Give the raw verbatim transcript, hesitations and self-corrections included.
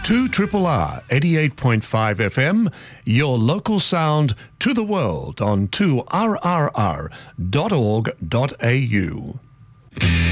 two R R R eighty-eight point five F M, your local sound to the world on two R R R dot org dot A U.